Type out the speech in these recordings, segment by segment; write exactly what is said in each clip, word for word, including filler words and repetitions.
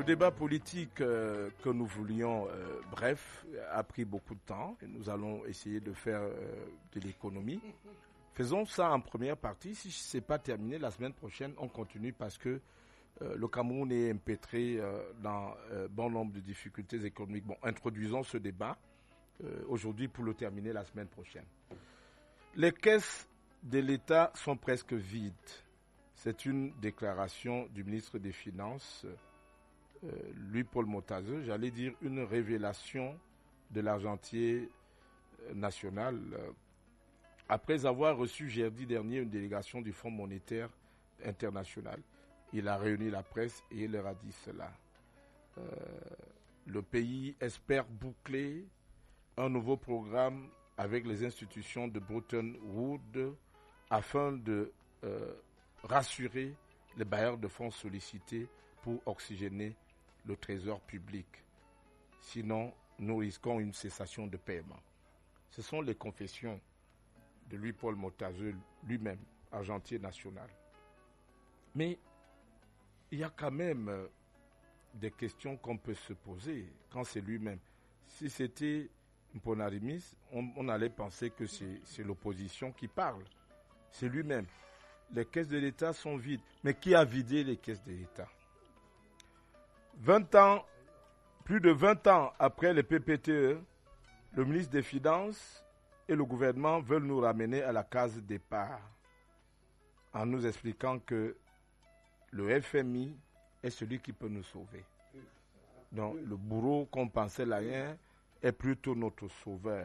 Le débat politique euh, que nous voulions, euh, bref, a pris beaucoup de temps. Et nous allons essayer de faire euh, de l'économie. Faisons ça en première partie. Si ce n'est pas terminé, la semaine prochaine, on continue parce que euh, le Cameroun est empêtré euh, dans euh, bon nombre de difficultés économiques. Bon, introduisons ce débat euh, aujourd'hui pour le terminer la semaine prochaine. Les caisses de l'État sont presque vides. C'est une déclaration du ministre des Finances, euh, lui, Paul Motazeux, j'allais dire une révélation de l'argentier national. Euh, après avoir reçu jeudi dernier une délégation du Fonds monétaire international, il a réuni la presse et il leur a dit cela. Euh, le pays espère boucler un nouveau programme avec les institutions de Bretton Woods afin de euh, rassurer les bailleurs de fonds sollicités pour oxygéner le trésor public. Sinon, nous risquons une cessation de paiement. Ce sont les confessions de lui, Paul Motazeux, lui-même, argentier national. Mais il y a quand même des questions qu'on peut se poser quand c'est lui-même. Si c'était Mponarimis, on, on allait penser que c'est, c'est l'opposition qui parle. C'est lui-même. Les caisses de l'État sont vides. Mais qui a vidé les caisses de l'État? vingt ans, plus de vingt ans après le P P T E, le ministre des Finances et le gouvernement veulent nous ramener à la case départ en nous expliquant que le F M I est celui qui peut nous sauver. Donc le bourreau qu'on pensait rien est plutôt notre sauveur.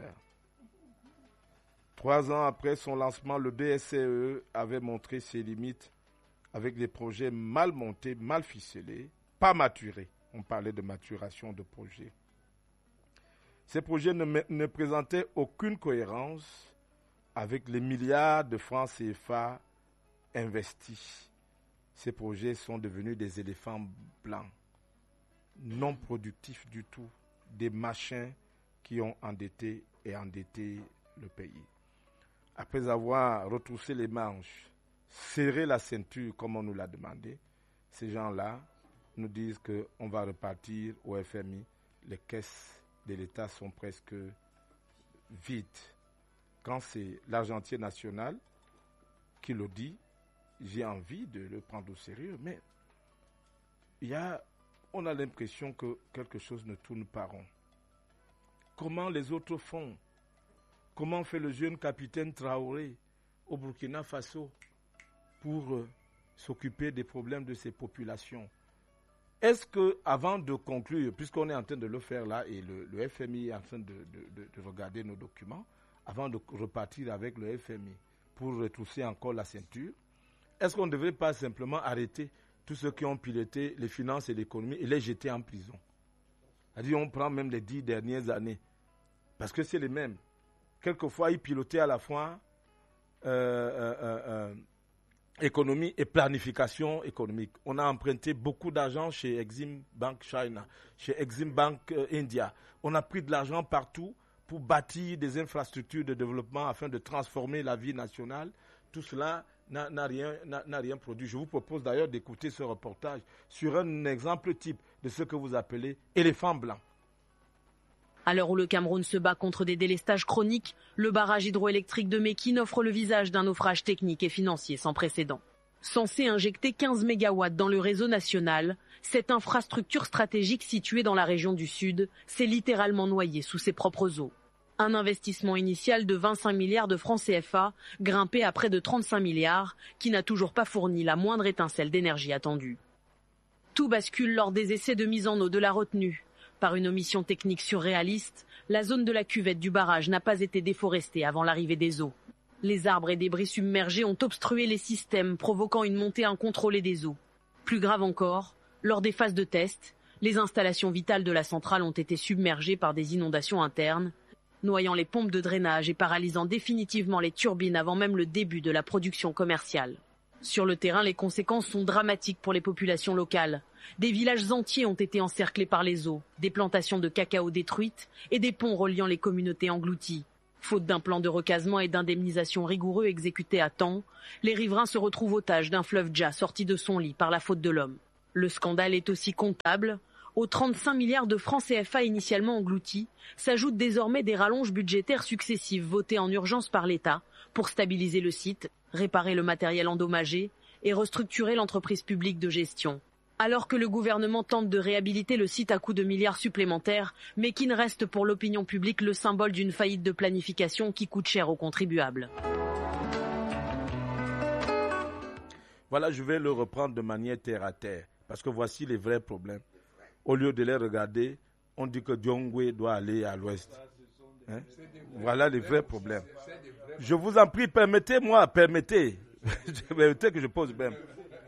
Trois ans après son lancement, le D S C E avait montré ses limites avec des projets mal montés, mal ficelés, pas maturés. On parlait de maturation de projets. Ces projets ne, ne présentaient aucune cohérence avec les milliards de francs C F A investis. Ces projets sont devenus des éléphants blancs, non productifs du tout, des machins qui ont endetté et endetté le pays. Après avoir retroussé les manches, serré la ceinture comme on nous l'a demandé, ces gens-là nous disent qu'on va repartir au F M I. Les caisses de l'État sont presque vides. Quand c'est l'argentier national qui le dit, j'ai envie de le prendre au sérieux, mais il y a, on a l'impression que quelque chose ne tourne pas rond. Comment les autres font? Comment fait le jeune capitaine Traoré au Burkina Faso pour euh, s'occuper des problèmes de ces populations? Est-ce que, avant de conclure, puisqu'on est en train de le faire là et le, le F M I est en train de, de, de, de regarder nos documents, avant de repartir avec le F M I pour retrousser encore la ceinture, est-ce qu'on ne devrait pas simplement arrêter tous ceux qui ont piloté les finances et l'économie et les jeter en prison? C'est-à-dire, on prend même les dix dernières années, parce que c'est les mêmes. Quelquefois, ils pilotaient à la fois euh, euh, euh, euh, économie et planification économique. On a emprunté beaucoup d'argent chez Exim Bank China, chez Exim Bank euh, India. On a pris de l'argent partout pour bâtir des infrastructures de développement afin de transformer la vie nationale. Tout cela n'a, n'a, rien, n'a, n'a rien produit. Je vous propose d'ailleurs d'écouter ce reportage sur un exemple type de ce que vous appelez éléphant blanc. À l'heure où le Cameroun se bat contre des délestages chroniques, le barrage hydroélectrique de Mékine offre le visage d'un naufrage technique et financier sans précédent. Censé injecter quinze mégawatts dans le réseau national, cette infrastructure stratégique située dans la région du Sud s'est littéralement noyée sous ses propres eaux. Un investissement initial de vingt-cinq milliards de francs C F A, grimpé à près de trente-cinq milliards, qui n'a toujours pas fourni la moindre étincelle d'énergie attendue. Tout bascule lors des essais de mise en eau de la retenue. Par une omission technique surréaliste, la zone de la cuvette du barrage n'a pas été déforestée avant l'arrivée des eaux. Les arbres et débris submergés ont obstrué les systèmes, provoquant une montée incontrôlée des eaux. Plus grave encore, lors des phases de test, les installations vitales de la centrale ont été submergées par des inondations internes, noyant les pompes de drainage et paralysant définitivement les turbines avant même le début de la production commerciale. Sur le terrain, les conséquences sont dramatiques pour les populations locales. Des villages entiers ont été encerclés par les eaux, des plantations de cacao détruites et des ponts reliant les communautés englouties. Faute d'un plan de recasement et d'indemnisation rigoureux exécuté à temps, les riverains se retrouvent otages d'un fleuve Dja sorti de son lit par la faute de l'homme. Le scandale est aussi comptable. Aux trente-cinq milliards de francs C F A initialement engloutis, s'ajoutent désormais des rallonges budgétaires successives votées en urgence par l'État pour stabiliser le site, réparer le matériel endommagé et restructurer l'entreprise publique de gestion. Alors que le gouvernement tente de réhabiliter le site à coût de milliards supplémentaires, Mékine reste pour l'opinion publique le symbole d'une faillite de planification qui coûte cher aux contribuables. Voilà, je vais le reprendre de manière terre à terre, parce que voici les vrais problèmes. Au lieu de les regarder, on dit que Diongwe doit aller à l'ouest. Hein? Voilà les vrais problèmes. Je vous en prie, permettez-moi, permettez. Permettez que je pose même.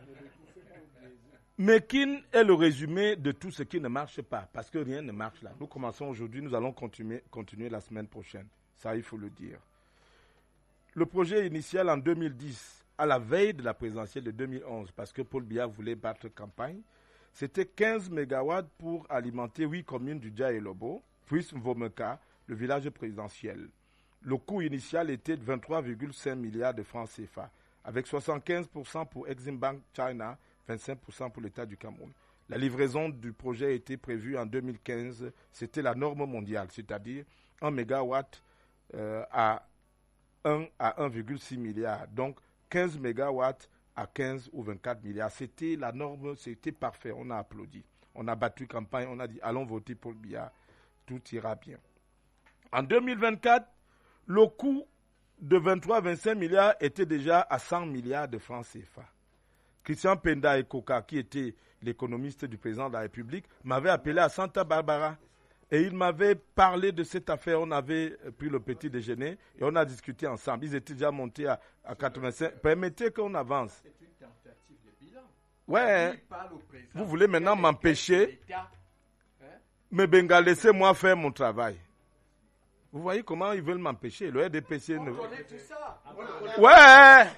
Mékine est le résumé de tout ce qui ne marche pas, parce que rien ne marche là. Nous commençons aujourd'hui, nous allons continuer, continuer la semaine prochaine. Ça, il faut le dire. Le projet initial en deux mille dix, à la veille de la présidentielle de deux mille onze, parce que Paul Biya voulait battre campagne, c'était quinze mégawatts pour alimenter huit communes du Dja et Lobo, plus Mvomeka, le village présidentiel. Le coût initial était de vingt-trois virgule cinq milliards de francs C F A, avec soixante-quinze pour cent pour Exim Bank China, vingt-cinq pour cent pour l'État du Cameroun. La livraison du projet était prévue en deux mille quinze, c'était la norme mondiale, c'est-à-dire un mégawatt euh, à un à un virgule six milliard, donc quinze mégawatts à quinze ou vingt-quatre milliards. C'était la norme, c'était parfait. On a applaudi. On a battu campagne, on a dit allons voter pour le Biya, tout ira bien. En deux mille vingt-quatre, le coût de vingt-trois à vingt-cinq milliards était déjà à cent milliards de francs C F A. Christian Penda Ekoka, qui était l'économiste du président de la République, m'avait appelé à Santa Barbara et il m'avait parlé de cette affaire. On avait pris le petit déjeuner et on a discuté ensemble. Ils étaient déjà montés à, à quatre-vingt-cinq. Permettez qu'on avance. C'est une tentative de bilan. Ouais. Vous voulez maintenant m'empêcher? Mais Benga, laissez-moi faire mon travail. Vous voyez comment ils veulent m'empêcher? Le R D P C On ne... connaît tout ça. Ouais.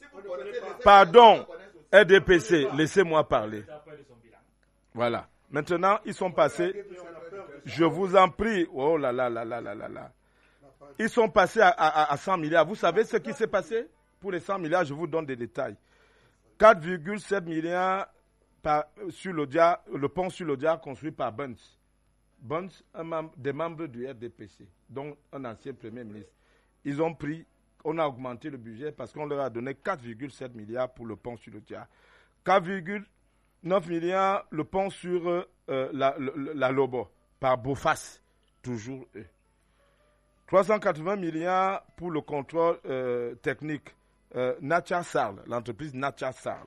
Pardon. R D P C, laissez-moi parler. Voilà. Maintenant, ils sont passés. Je vous en prie. Oh là là là là là là là. Ils sont passés à, à, à cent milliards. Vous savez ce qui s'est passé? Pour les cent milliards, je vous donne des détails. quatre virgule sept milliards par, sur l'Odia, le pont sur l'Odia construit par Bunz. Bunz, un membre, des membres du R D P C, dont un ancien Premier ministre. Ils ont pris, on a augmenté le budget parce qu'on leur a donné quatre virgule sept milliards pour le pont sur l'Odia. quatre virgule neuf milliards le pont sur euh, la, la, la Lobo, par Bofas, toujours eux. trois cent quatre-vingts milliards pour le contrôle euh, technique. Euh, Nacha Sarl, l'entreprise Nacha Sarl.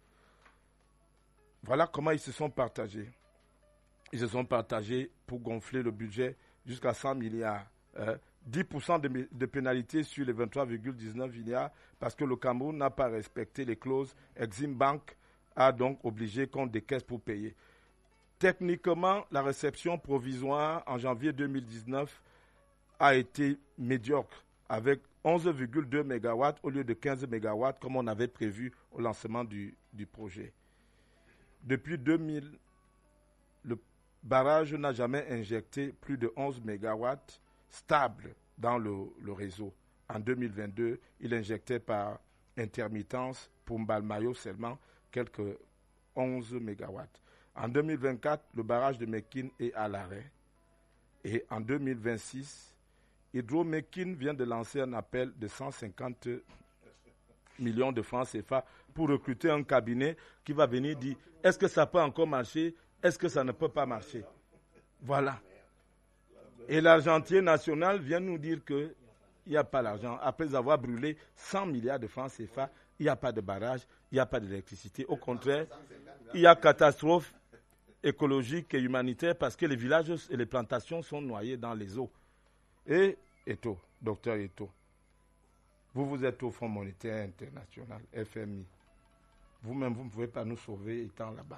Voilà comment ils se sont partagés. Ils se sont partagés pour gonfler le budget jusqu'à cent milliards. Euh, dix pour cent de, de pénalité sur les vingt-trois virgule dix-neuf milliards parce que le Cameroun n'a pas respecté les clauses. Exim Bank a donc obligé qu'on décaisse pour payer. Techniquement, la réception provisoire en janvier deux mille dix-neuf a été médiocre avec onze virgule deux mégawatts au lieu de quinze mégawatts comme on avait prévu au lancement du, du projet. Depuis deux mille, le barrage n'a jamais injecté plus de onze mégawatts stables dans le, le réseau. En deux mille vingt-deux, il injectait par intermittence pour Mbalmayo seulement quelques onze mégawatts. En deux mille vingt-quatre, le barrage de Mékine est à l'arrêt. Et en deux mille vingt-six, Hydro-Mékine vient de lancer un appel de cent cinquante millions de francs C F A pour recruter un cabinet qui va venir dire est-ce que ça peut encore marcher, est-ce que ça ne peut pas marcher. Voilà. Et l'argentier national vient nous dire qu'il n'y a pas l'argent. Après avoir brûlé cent milliards de francs C F A, il n'y a pas de barrage, il n'y a pas d'électricité. Au contraire, il y a catastrophe écologique et humanitaire parce que les villages et les plantations sont noyés dans les eaux. Et Eto, docteur Eto, vous, vous êtes au Fonds monétaire international, F M I. Vous-même, vous ne pouvez pas nous sauver étant là-bas.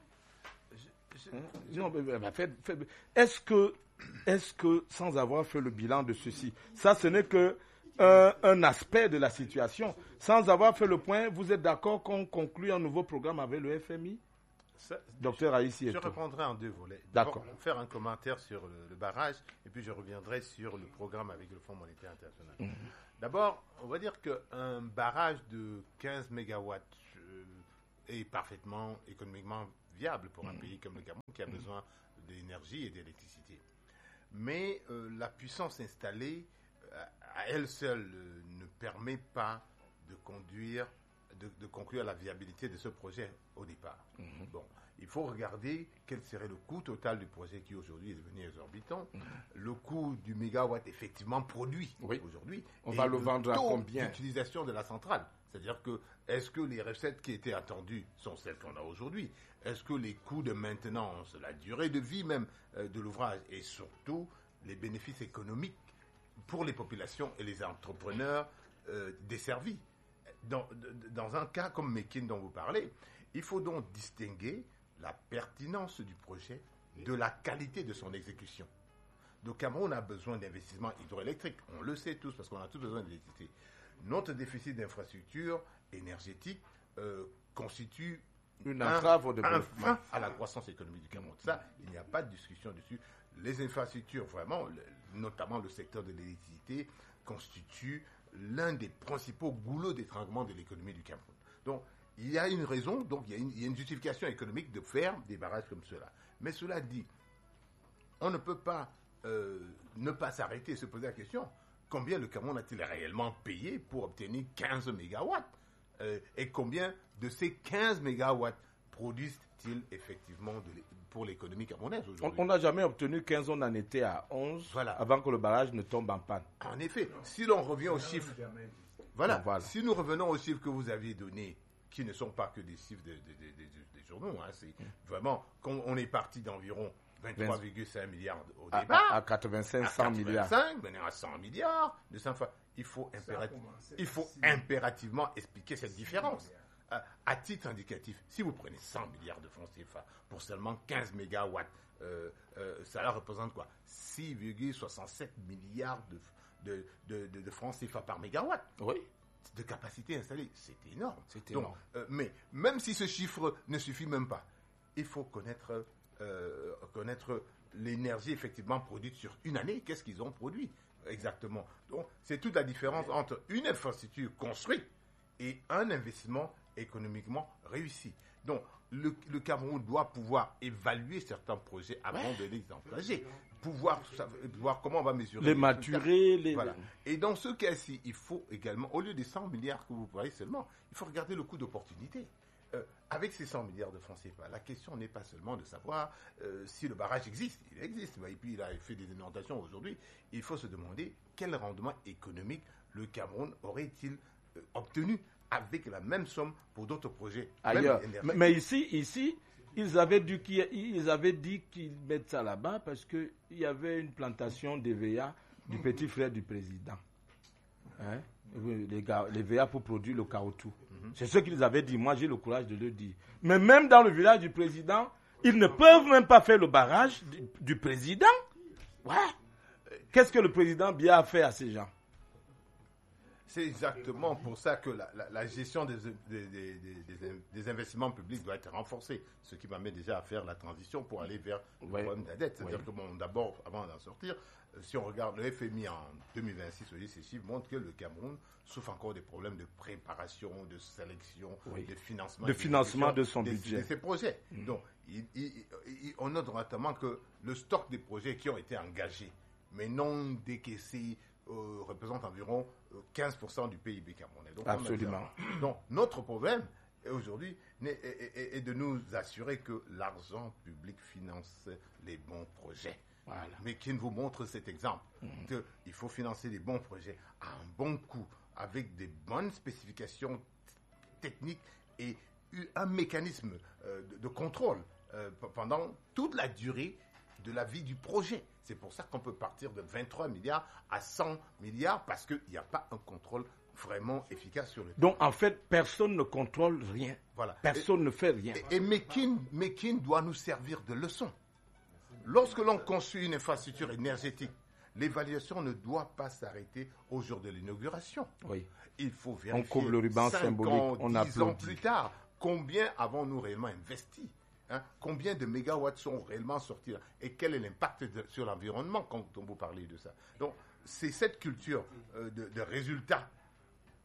Hein? Non, mais, mais, fait, fait, est-ce que, est-ce que, sans avoir fait le bilan de ceci, ça, ce n'est que un, un aspect de la situation. Sans avoir fait le point, vous êtes d'accord qu'on conclue un nouveau programme avec le F M I? Ça, Docteur Haïssi. Je reprendrai en deux volets. D'accord. D'abord, faire un commentaire sur le, le barrage et puis je reviendrai sur le programme avec le Fonds monétaire international. Mmh. D'abord, on va dire qu'un barrage de quinze mégawatts euh, est parfaitement économiquement viable pour un Mmh. pays comme le Cameroun qui a besoin d'énergie et d'électricité. Mais euh, la puissance installée, euh, à elle seule, euh, ne permet pas de conduire, de, de conclure la viabilité de ce projet au départ. Mmh. Bon, il faut regarder quel serait le coût total du projet qui aujourd'hui est devenu exorbitant, mmh. le coût du mégawatt effectivement produit oui. aujourd'hui. On va le vendre à combien? L'utilisation de la centrale. C'est-à-dire que, est-ce que les recettes qui étaient attendues sont celles qu'on a aujourd'hui? Est-ce que les coûts de maintenance, la durée de vie même euh, de l'ouvrage et surtout les bénéfices économiques pour les populations et les entrepreneurs euh, desservis? Dans, dans un cas comme Mekin dont vous parlez, il faut donc distinguer la pertinence du projet de la qualité de son exécution. Le Cameroun a besoin d'investissements hydroélectriques. On le sait tous parce qu'on a tous besoin d'électricité. Notre déficit d'infrastructures énergétiques euh, constitue une entrave au un développement. frein à la croissance économique du Cameroun. Ça, il n'y a pas de discussion dessus. Les infrastructures, vraiment, le, notamment le secteur de l'électricité, constituent l'un des principaux goulots d'étranglement de l'économie du Cameroun. Donc, il y a une raison, donc il y a une, il y a une justification économique de faire des barrages comme cela. Mais cela dit, on ne peut pas euh, ne pas s'arrêter et se poser la question, combien le Cameroun a-t-il réellement payé pour obtenir quinze mégawatts euh, et combien de ces quinze mégawatts produisent-ils effectivement de pour l'économie camerounaise aujourd'hui? On n'a jamais obtenu quinze, on en était à onze, voilà. avant que le barrage ne tombe en panne. En effet, si l'on revient aux chiffres, voilà, voilà, si nous revenons aux chiffres que vous aviez donnés, qui ne sont pas que des chiffres de, de, de, de, de, des journaux, hein, c'est mmh. vraiment, quand on est parti d'environ vingt-trois virgule cinq milliards au à, départ, à, à quatre-vingt-cinq, cent milliards, maintenant à cent milliards, de cent fois, il faut, impératif, il faut impérativement expliquer cette différence. À, à titre indicatif, si vous prenez cent milliards de francs C F A pour seulement quinze mégawatts, euh, euh, ça représente quoi? six virgule soixante-sept milliards de, de, de, de, de francs C F A par mégawatt. Oui. De capacité installée. C'est énorme. C'est énorme. Donc, euh, mais même si ce chiffre ne suffit même pas, il faut connaître, euh, connaître l'énergie effectivement produite sur une année. Qu'est-ce qu'ils ont produit exactement? Donc, c'est toute la différence entre une infrastructure construite et un investissement économiquement réussi. Donc, le, le Cameroun doit pouvoir évaluer certains projets avant ouais. de les engager, pouvoir voir comment on va mesurer les, les maturer. Les... Voilà. Et dans ce cas-ci, il faut également, au lieu des cent milliards que vous voyez seulement, il faut regarder le coût d'opportunité. Euh, avec ces cent milliards de francs C F A, la question n'est pas seulement de savoir euh, si le barrage existe. Il existe, et puis il a fait des inondations aujourd'hui. Il faut se demander quel rendement économique le Cameroun aurait-il euh, obtenu avec la même somme pour d'autres projets ailleurs. Mais, mais ici, ici, ils avaient dit qu'ils, ils avaient dit qu'ils mettent ça là-bas parce qu'il y avait une plantation d'E V A du petit frère du président. Hein? Les, gars, les V A pour produire le caoutchouc. Mm-hmm. C'est ce qu'ils avaient dit. Moi, j'ai le courage de le dire. Mais même dans le village du président, ils ne peuvent même pas faire le barrage du, du président. Ouais. Qu'est-ce que le président Biya a fait à ces gens? C'est exactement pour ça que la, la, la gestion des, des, des, des, des investissements publics doit être renforcée, ce qui m'amène déjà à faire la transition pour aller vers le oui. problème de la dette. C'est-à-dire oui. que, bon, d'abord, avant d'en sortir, euh, si on regarde le F M I en deux mille vingt-six, ces chiffres montrent que le Cameroun souffre encore des problèmes de préparation, de sélection, oui. de financement, de, financement de son des, budget. De ces projets. Mmh. Donc, il, il, il, on note notamment que le stock des projets qui ont été engagés, mais non décaissés, Euh, représente environ euh, quinze pour cent du P I B camerounais. Donc, absolument. Donc, notre problème aujourd'hui est, est, est, est de nous assurer que l'argent public finance les bons projets. Voilà. Mais qui vous montre cet exemple, mmh. qu'il faut financer les bons projets à un bon coût, avec des bonnes spécifications techniques et un mécanisme euh, de, de contrôle euh, pendant toute la durée de la vie du projet. C'est pour ça qu'on peut partir de vingt-trois milliards à cent milliards parce qu'il n'y a pas un contrôle vraiment efficace sur le terrain. Donc, en fait, personne ne contrôle rien. Voilà. Personne et, ne fait rien. Et, et Mekin, Mekin doit nous servir de leçon. Lorsque l'on construit une infrastructure énergétique, l'évaluation ne doit pas s'arrêter au jour de l'inauguration. Oui. Il faut vérifier on coupe le ruban symbolique, ans, on dix ans plus tard, combien avons-nous réellement investi? Hein, combien de mégawatts sont réellement sortis là, et quel est l'impact de, sur l'environnement quand on vous parlez de ça. Donc, c'est cette culture euh, de, de résultats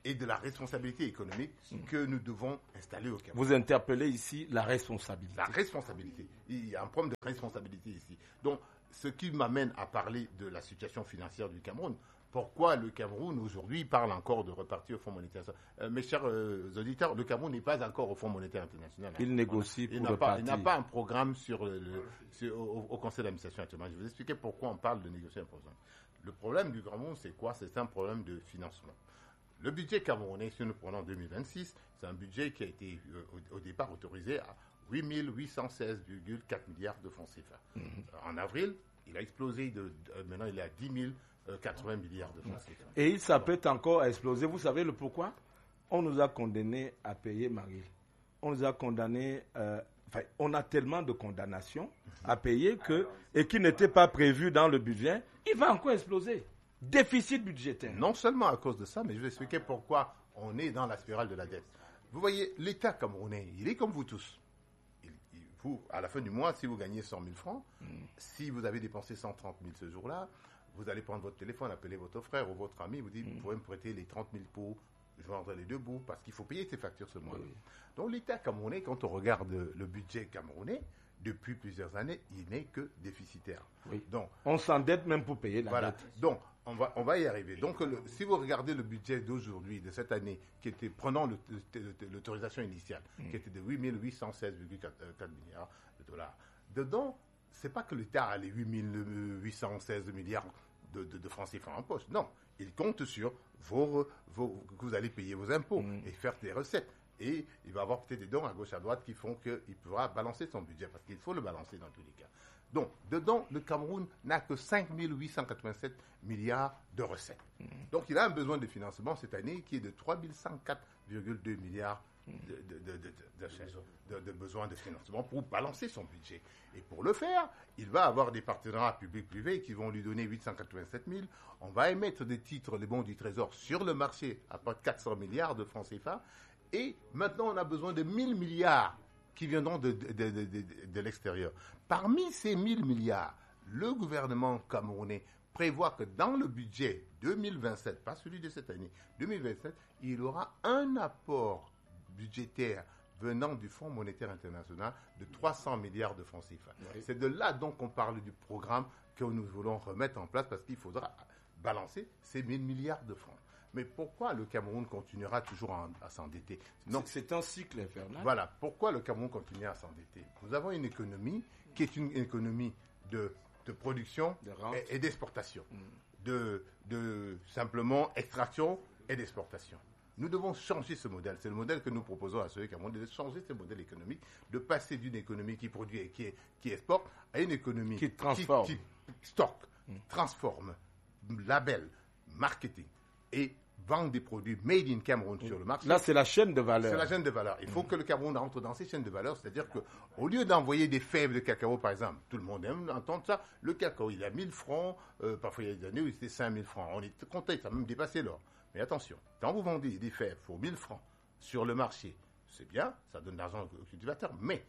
et de la responsabilité économique mmh. que nous devons installer au Cameroun. Vous interpellez ici la responsabilité. La responsabilité. Il y a un problème de responsabilité ici. Donc, ce qui m'amène à parler de la situation financière du Cameroun. Pourquoi le Cameroun, aujourd'hui, parle encore de repartir au Fonds monétaire euh, Mes chers euh, auditeurs, le Cameroun n'est pas encore au Fonds monétaire international. Il hein. négocie il pour n'a le pas, parti. Il n'a pas un programme sur le, le, sur, au, au conseil d'administration actuellement. Je vais vous expliquer pourquoi on parle de négocier un programme. Le problème du Cameroun, c'est quoi? C'est un problème de financement. Le budget camerounais, si nous prenons en deux mille vingt-six, c'est un budget qui a été euh, au, au départ autorisé à huit mille huit cent seize virgule quatre milliards de francs C F A. Mm-hmm. Euh, en avril, il a explosé, de, de, euh, maintenant il est à dix mille quatre-vingts milliards de francs C F A. Et il s'apprête encore à exploser. Vous savez le pourquoi? On nous a condamnés à payer, Marie. On nous a condamnés, euh, enfin, on a tellement de condamnations mm-hmm. à payer que, et qui n'étaient pas prévues dans le budget, il va encore exploser. Déficit budgétaire. Non seulement à cause de ça, mais je vais expliquer pourquoi on est dans la spirale de la dette. Vous voyez, l'État camerounais, il est comme vous tous. Il, il, vous, à la fin du mois, si vous gagnez cent mille francs, mm. si vous avez dépensé cent trente mille ce jour-là, vous allez prendre votre téléphone, appeler votre frère ou votre ami, vous dites, mm. vous pouvez me prêter les trente mille pour joindre les deux bouts, parce qu'il faut payer ses factures ce mois-là. Oui. Donc l'État camerounais, quand on regarde le budget camerounais, depuis plusieurs années, il n'est que déficitaire. Oui. Donc, on s'endette même pour payer la voilà. dette. Donc, on va, on va y arriver. Donc, le, si vous regardez le budget d'aujourd'hui, de cette année, qui était, prenant le, le, le, l'autorisation initiale, mmh. qui était de huit mille huit cent seize virgule quatre milliards de dollars, dedans, c'est pas que l'État a les huit mille huit cent seize milliards de, de, de francs C F A en poche. Non, il compte sur vos, vos, que vous allez payer vos impôts mmh. et faire des recettes. Et il va avoir peut-être des dons à gauche, à droite qui font qu'il pourra balancer son budget, parce qu'il faut le balancer dans tous les cas. Donc, dedans, le Cameroun n'a que cinq mille huit cent quatre-vingt-sept milliards de recettes. Mmh. Donc, il a un besoin de financement cette année qui est de trois mille cent quatre virgule deux milliards de, de, de, de, de, de, de besoin de financement pour balancer son budget. Et pour le faire, il va avoir des partenariats publics-privés qui vont lui donner huit cent quatre-vingt-sept mille. On va émettre des titres, les bons du Trésor, sur le marché à près de quatre cents milliards de francs C F A. Et maintenant, on a besoin de mille milliards qui viendront de, de, de, de, de, de l'extérieur. Parmi ces mille milliards, le gouvernement camerounais prévoit que dans le budget deux mille vingt-sept, pas celui de cette année, deux mille vingt-sept, il aura un apport budgétaire venant du Fonds monétaire international de trois cents milliards de francs C F A. Oui. C'est de là donc qu'on parle du programme que nous voulons remettre en place, parce qu'il faudra balancer ces mille milliards de francs. Mais pourquoi le Cameroun continuera toujours à, à s'endetter? Donc c'est un cycle infernal. Voilà, pourquoi le Cameroun continue à s'endetter? Nous avons une économie qui est une économie de, de production de et, et d'exportation, mm. de, de simplement extraction et d'exportation. Nous devons changer ce modèle. C'est le modèle que nous proposons à ceux du Cameroun, de changer ce modèle économique, de passer d'une économie qui produit et qui, qui exporte à une économie qui transforme, qui, qui stocke, mm. transforme, label, marketing et vendre des produits made in Cameroun sur le marché. Là, c'est la chaîne de valeur. C'est la chaîne de valeur. Il faut mmh. que le Cameroun entre dans ces chaînes de valeur, c'est-à-dire qu'au lieu d'envoyer des fèves de cacao, par exemple, tout le monde aime entendre ça, le cacao, il a mille francs, euh, parfois il y a des années où c'était cinq mille francs. On est content, ça a même dépassé l'or. Mais attention, quand vous vendez des fèves pour mille francs sur le marché, c'est bien, ça donne de l'argent aux cultivateurs, mais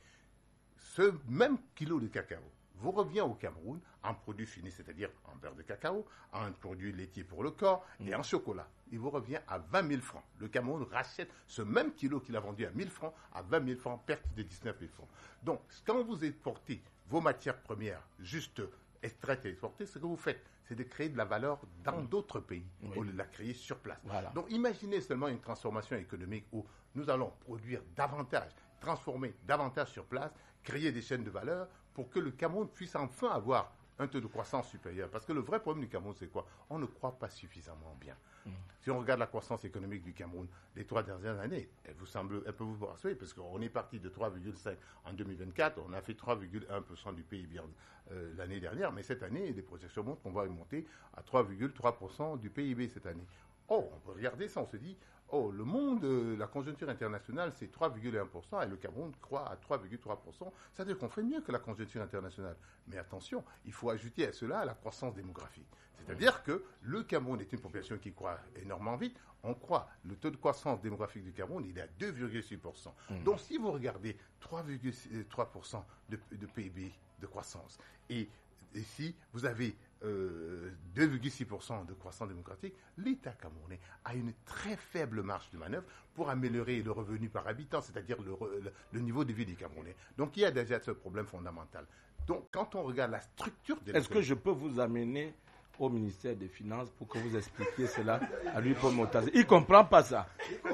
ce même kilo de cacao vous revient au Cameroun en produit fini, c'est-à-dire en beurre de cacao, en produit laitier pour le corps mmh. et en chocolat. Il vous revient à vingt mille francs. Le Cameroun rachète ce même kilo qu'il a vendu à mille francs à vingt mille francs, perte de dix-neuf mille francs. Donc, quand vous exportez vos matières premières, juste extraites et exportées, ce que vous faites, c'est de créer de la valeur dans mmh. d'autres pays, oui. au lieu de la créer sur place. Voilà. Donc, imaginez seulement une transformation économique où nous allons produire davantage, transformer davantage sur place, créer des chaînes de valeur pour que le Cameroun puisse enfin avoir un taux de croissance supérieur. Parce que le vrai problème du Cameroun, c'est quoi? On ne croit pas suffisamment bien. Mmh. Si on regarde la croissance économique du Cameroun, les trois dernières années, elle vous semble, elle peut vous rassurer, parce qu'on est parti de trois virgule cinq en deux mille vingt-quatre, on a fait trois virgule un pour cent du P I B euh, l'année dernière, mais cette année, les projections montrent qu'on va monter à trois virgule trois pour cent du P I B cette année. Oh, on peut regarder ça, on se dit, oh, le monde, euh, la conjoncture internationale, c'est trois virgule un pour cent et le Cameroun croît à trois virgule trois pour cent. Ça veut dire qu'on fait mieux que la conjoncture internationale. Mais attention, il faut ajouter à cela la croissance démographique. C'est-à-dire que le Cameroun est une population qui croît énormément vite. On croit, le taux de croissance démographique du Cameroun, il est à deux virgule six pour cent. Mmh. Donc, si vous regardez trois virgule trois pour cent de, de P I B de croissance et ici, vous avez euh, deux virgule six pour cent de croissance démocratique. L'État camerounais a une très faible marge de manœuvre pour améliorer le revenu par habitant, c'est-à-dire le, le, le niveau de vie des Camerounais. Donc il y a déjà ce problème fondamental. Donc quand on regarde la structure de Est-ce que je peux vous amener au ministère des Finances pour que vous expliquiez cela à lui pour Moutazi? Il ne comprend pas ça.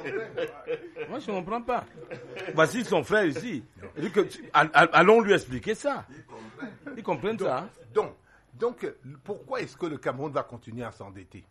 Moi, je ne comprends pas. Voici son frère ici. Il dit que, allons lui expliquer ça. Ils comprennent donc, ça. Hein? Donc, donc, pourquoi est-ce que le Cameroun va continuer à s'endetter?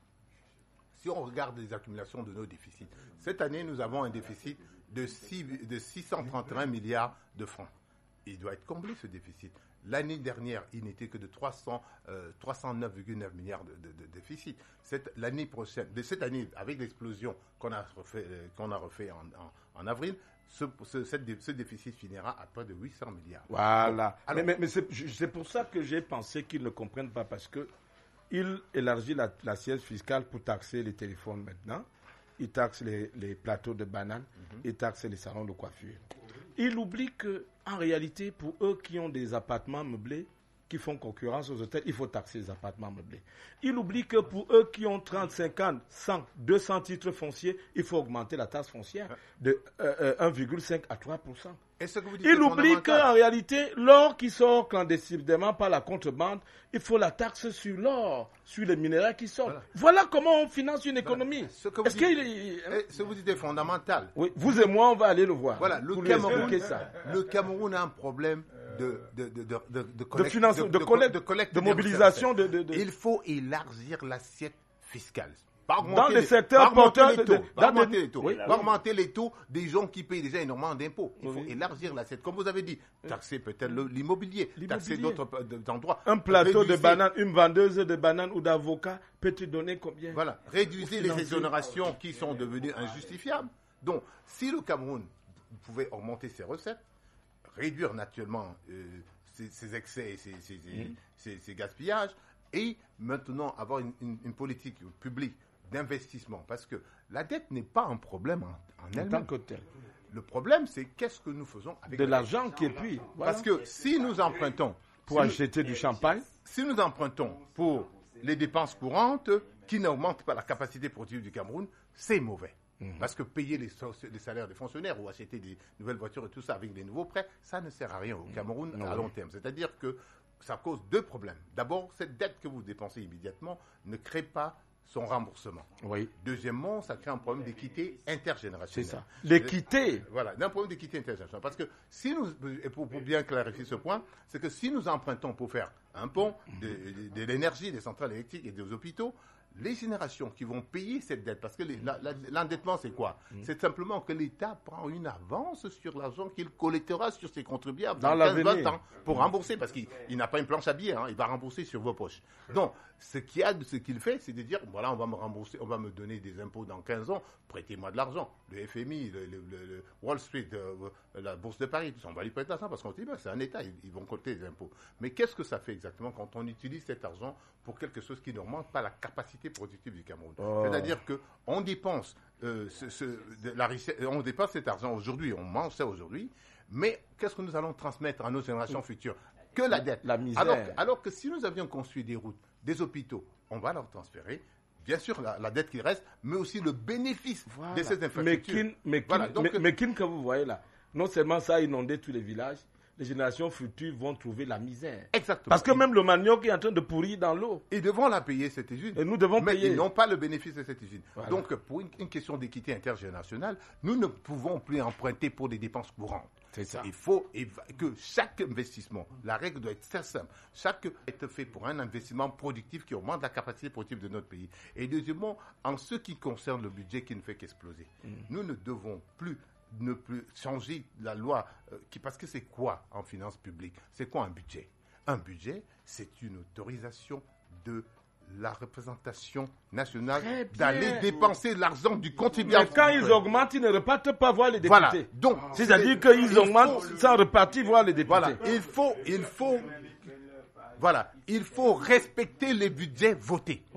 Si on regarde les accumulations de nos déficits, cette année, nous avons un déficit de, six, de six cent trente et un milliards de francs. Il doit être comblé, ce déficit. L'année dernière, il n'était que de trois cents, euh, trois cent neuf virgule neuf milliards de, de, de déficit. Cette, l'année prochaine, de cette année, avec l'explosion qu'on a refait, euh, qu'on a refait en, en, en avril, ce, ce, cette, ce déficit finira à près de huit cents milliards. Voilà. Alors, mais mais, mais c'est, c'est pour ça que j'ai pensé qu'ils ne comprennent pas, parce qu'il élargit la, l'assiette fiscale pour taxer les téléphones maintenant. Il taxe les, les plateaux de bananes. Mm-hmm. Il taxe les salons de coiffure. Il oublie que, en réalité, pour eux qui ont des appartements meublés, qui font concurrence aux hôtels, il faut taxer les appartements meublés. Il oublie que pour eux qui ont trente, cinquante, cent, deux cents titres fonciers, il faut augmenter la taxe foncière de euh, un virgule cinq à trois pour cent. Ce que vous dites, il oublie qu'en réalité, l'or qui sort clandestinement par la contrebande, il faut la taxe sur l'or, sur les minéraux qui sortent. Voilà, voilà comment on finance une économie. Voilà. Ce que vous Est-ce dites, qu'il est... Ce que vous dites est fondamental. Oui, vous et moi, on va aller le voir. Voilà, le Cameroun, ça. Le Cameroun a un problème de, de, de, de, de, de, collecte, de, finance, de, de, collecte, de, collecte, de mobilisation. De, de, de... Il faut élargir l'assiette fiscale. Dans les secteurs porteurs de, de, de, augmenter les taux, oui, oui. augmenter les taux des gens qui payent déjà énormément d'impôts. Il faut oui. élargir l'assiette, comme vous avez dit, taxer peut-être le, l'immobilier, l'immobilier, taxer d'autres endroits. Un plateau réduisez, de bananes, une vendeuse de bananes ou d'avocats peut te donner combien? Voilà, réduisez les exonérations qui sont devenues injustifiables. Donc, si le Cameroun pouvait augmenter ses recettes, réduire naturellement euh, ses, ses excès et ses, ses, mmh. ses, ses gaspillages, et maintenant avoir une, une, une politique publique d'investissement, parce que la dette n'est pas un problème en, en elle-même. En tant que tel. Le problème, c'est qu'est-ce que nous faisons avec de l'argent qui est puis. Voilà. Parce que si nous empruntons pour si acheter nous, du champagne, si nous empruntons pour les dépenses courantes qui n'augmentent pas la capacité productive du Cameroun, c'est mauvais. Mmh. Parce que payer les, les salaires des fonctionnaires ou acheter des nouvelles voitures et tout ça avec des nouveaux prêts, ça ne sert à rien au Cameroun mmh. à long terme. C'est-à-dire que ça cause deux problèmes. D'abord, cette dette que vous dépensez immédiatement ne crée pas son remboursement. Oui. Deuxièmement, ça crée un problème d'équité intergénérationnelle. C'est ça. L'équité. Voilà, un problème d'équité intergénérationnelle. Parce que si nous, et pour, pour bien clarifier ce point, c'est que si nous empruntons pour faire un pont, de, de, de l'énergie, des centrales électriques et des hôpitaux, les générations qui vont payer cette dette, parce que les, la, la, l'endettement, c'est quoi? mmh. C'est simplement que l'État prend une avance sur l'argent qu'il collectera sur ses contribuables dans, dans quinze vingt ans pour mmh. rembourser, parce qu'il il n'a pas une planche à billets, hein, il va rembourser sur vos poches. Donc, ce qu'il, a, ce qu'il fait, c'est de dire, voilà, on va me rembourser, on va me donner des impôts dans quinze ans, prêtez-moi de l'argent. Le F M I, le, le, le Wall Street, euh, la Bourse de Paris, tout ça, on va lui prêter l'argent parce qu'on dit, ben, c'est un État, ils, ils vont collecter des impôts. Mais qu'est-ce que ça fait exactement quand on utilise cet argent pour quelque chose qui n'augmente pas la capacité productive du Cameroun? Oh. C'est-à-dire qu'on dépense, euh, ce, ce, de la richesse, on dépense cet argent aujourd'hui, on mange ça aujourd'hui, mais qu'est-ce que nous allons transmettre à nos générations futures? Que la dette. La misère. Alors, alors que si nous avions construit des routes, des hôpitaux, on va leur transférer, bien sûr, la, la dette qui reste, mais aussi le bénéfice voilà. de ces infrastructures. Mais, kin, mais, kin, voilà, donc, mais, mais kin, que vous voyez là, non seulement ça a inondé tous les villages, les générations futures vont trouver la misère. Exactement. Parce que même le manioc est en train de pourrir dans l'eau. Ils devront la payer, cette usine. Et nous devons mais payer. Mais ils n'ont pas le bénéfice de cette usine. Voilà. Donc, pour une, une question d'équité intergénérationnelle, nous ne pouvons plus emprunter pour des dépenses courantes. C'est ça. Il faut que chaque investissement, la règle doit être très simple, chaque doit être fait pour un investissement productif qui augmente la capacité productive de notre pays. Et deuxièmement, en ce qui concerne le budget qui ne fait qu'exploser, mmh. nous ne devons plus ne plus changer la loi, euh, qui, parce que c'est quoi en finances publiques? C'est quoi un budget? Un budget, c'est une autorisation de la représentation nationale d'aller dépenser l'argent du contribuable. Mais quand ils augmentent, ils ne repartent pas voir les députés. Voilà. Donc, c'est-à-dire qu'ils augmentent faut, sans repartir voir les députés. Voilà. Il faut, il faut, voilà, il faut respecter les budgets votés. Oui.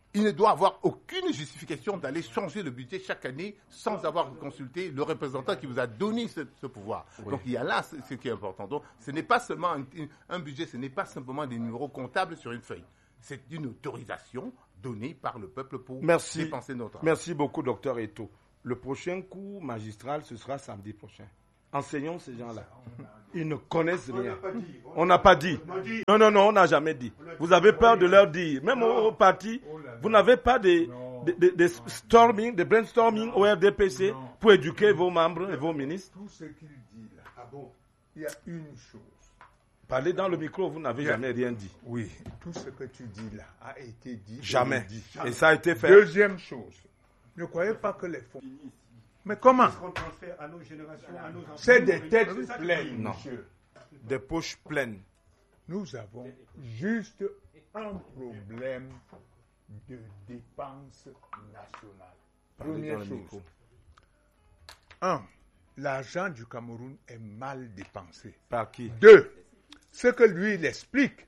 il ne doit avoir aucune justification d'aller changer le budget chaque année sans avoir consulté le représentant qui vous a donné ce, ce pouvoir. Oui. Donc il y a là ce, ce qui est important. Donc ce n'est pas seulement un, un budget, ce n'est pas simplement des numéros comptables sur une feuille. C'est une autorisation donnée par le peuple pour Merci. dépenser notre argent. Merci beaucoup, docteur Eto. Le prochain cours magistral, ce sera samedi prochain. Enseignons ces gens-là. Ils ne connaissent rien. On n'a pas dit. Non, non, non, on n'a jamais dit. Vous avez peur de leur dire. Même au parti, vous n'avez pas de, de, de, de storming, de brainstorming au R D P C pour éduquer vos membres et vos ministres. Tout ce qu'il dit là, ah bon, il y a une chose. Parlez dans le micro, vous n'avez jamais rien dit. Oui, tout ce que tu dis là a été dit. Jamais. Dit. Et ça a été fait. Deuxième chose, ne croyez pas que les fonds... Mais comment? C'est des têtes pleines, non. Monsieur. Des poches pleines. Nous avons juste un problème de dépenses nationales. Première chose. Un, l'argent du Cameroun est mal dépensé. Par qui? Deux, ce que lui, il explique,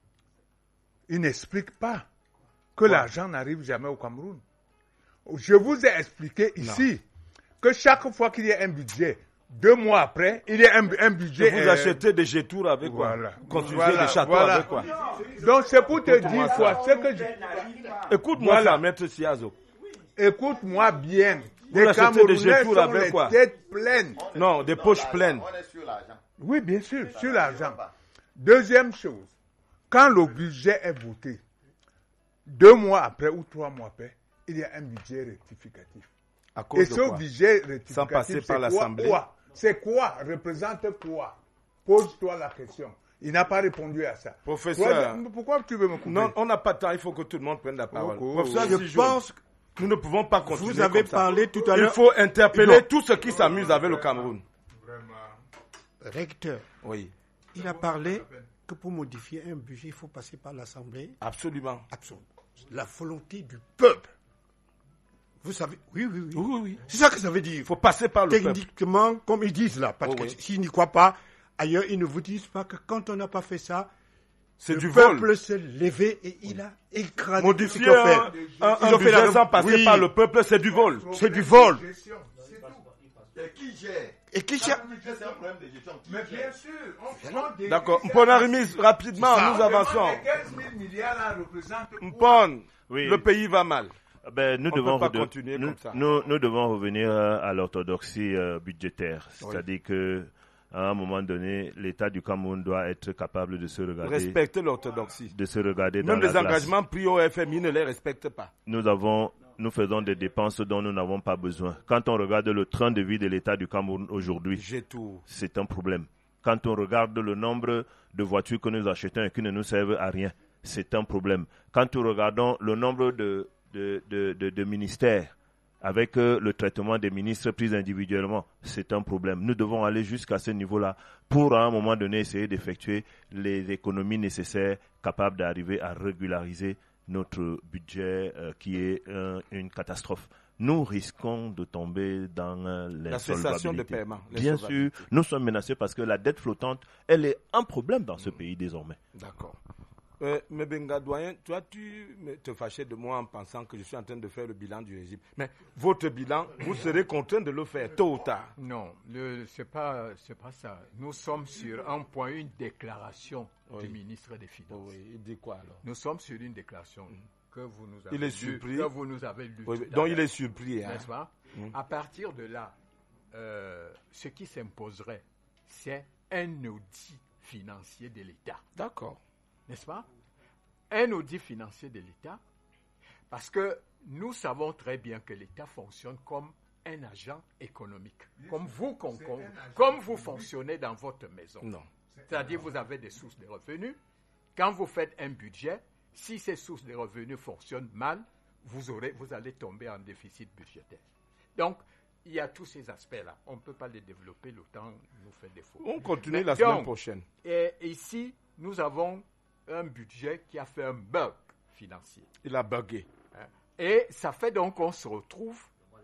il n'explique pas que ouais. l'argent n'arrive jamais au Cameroun. Je vous ai expliqué ici... Non. Que chaque fois qu'il y a un budget, deux mois après, il y a un, un budget... Et vous euh, achetez des G-Tours avec quoi? Voilà. Construisez Voilà. des châteaux Voilà. avec quoi? Donc c'est pour te dire quoi? C'est que je... Écoute-moi voilà. ça, maître Siazo. Écoute-moi bien. Vous les achetez des G-Tours avec les quoi? Têtes pleines. Non, des poches pleines. On est sur l'argent. Oui, bien sûr, sur l'argent. Deuxième chose, quand le budget est voté, deux mois après ou trois mois après, il y a un budget rectificatif. À cause Et de ce quoi? budget rectificatif, sans passer par l'Assemblée. C'est quoi? Représente quoi? Pose-toi la question. Il n'a pas répondu à ça. Professeur, Toi, pourquoi tu veux me couper? Non, on n'a pas de temps. Il faut que tout le monde prenne la parole. Oh, oh, Professeur, je si pense que nous ne pouvons pas continuer. Vous avez comme parlé ça. tout à l'heure. Il faut interpeller tous ceux qui s'amusent avec le Cameroun. Recteur. Oui. Il a parlé que pour modifier un budget, il faut passer par l'Assemblée. Absolument. Absolument. La volonté du peuple. Vous savez, oui, oui, oui. oui, oui. C'est ça que ça veut dire. Il faut passer par le Techniquement, peuple. comme ils disent là. Parce oh, que oui. s'ils n'y croient pas, ailleurs, ils ne vous disent pas que quand on n'a pas fait ça, c'est le du peuple vol. s'est levé et il a écrasé. Modifier un, un, un budget la... sans passer oui. par le peuple, c'est du vol. C'est du vol. Et qui gère? Et qui gère? C'est un problème de gestion. Mais bien sûr. D'accord. Mpona rapidement, nous avançons. quinze mille milliards là représentent. Mpon, oui. le pays va mal. Ben, nous, On devons peut pas rede- continuer nous, comme ça. nous, nous devons revenir à l'orthodoxie euh, budgétaire. Oui. C'est-à-dire que à un moment donné, l'État du Cameroun doit être capable de se regarder, Respecter l'orthodoxie. de se regarder dans Même la les glace. engagements pris au F M I ne les respectent pas. Nous avons, nous faisons des dépenses dont nous n'avons pas besoin. Quand on regarde le train de vie de l'État du Cameroun aujourd'hui, J'ai tout. c'est un problème. Quand on regarde le nombre de voitures que nous achetons et qui ne nous servent à rien, c'est un problème. Quand nous regardons le nombre de De, de, de, de ministères, avec euh, le traitement des ministres pris individuellement, c'est un problème. Nous devons aller jusqu'à ce niveau-là pour, à un moment donné, essayer d'effectuer les économies nécessaires capables d'arriver à régulariser notre budget euh, qui est euh, une catastrophe. Nous risquons de tomber dans euh, La cessation de l'insolvabilité. paiement. Bien sûr, nous sommes menacés parce que la dette flottante, elle est un problème dans ce mmh. pays désormais. D'accord. Euh, mais Benga Doyen, toi, tu te fâchais de moi en pensant que je suis en train de faire le bilan du régime. Mais votre bilan, vous serez contraint de le faire tôt ou tard. Non, le, c'est pas, c'est pas ça. Nous sommes sur un point, une déclaration oui. du ministre des Finances. Oui, il dit quoi alors? Nous sommes sur une déclaration mm. que vous nous avez il est lu, surpris. que vous nous avez lu. Oui, donc il est surpris, hein. N'est-ce pas? Mm. À partir de là, euh, ce qui s'imposerait, c'est un audit financier de l'État. D'accord. N'est-ce pas? Un audit financier de l'État, parce que nous savons très bien que l'État fonctionne comme un agent économique, comme vous, comme, comme vous fonctionnez dans votre maison. Non. C'est-à-dire vous avez des sources de revenus. Quand vous faites un budget, si ces sources de revenus fonctionnent mal, vous, aurez, vous allez tomber en déficit budgétaire. Donc, il y a tous ces aspects-là. On ne peut pas les développer, le temps nous fait défaut. On continue Mais la donc, semaine prochaine. Et ici, nous avons un budget qui a fait un bug financier. Il a bugué. Et ça fait donc qu'on se retrouve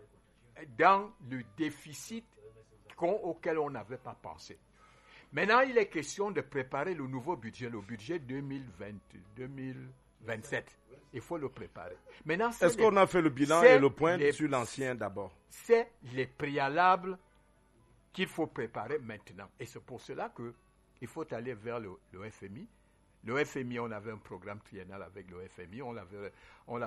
dans le déficit qu'on, auquel on n'avait pas pensé. Maintenant, il est question de préparer le nouveau budget, le budget deux mille vingt, deux mille vingt-sept. Il faut le préparer. Maintenant, Est-ce qu'on a fait le bilan c'est et le point les- sur l'ancien d'abord? C'est les préalables qu'il faut préparer maintenant. Et c'est pour cela qu'il faut aller vers le, le F M I. Le F M I, on avait un programme triennal avec le F M I. On l'avait, on l'a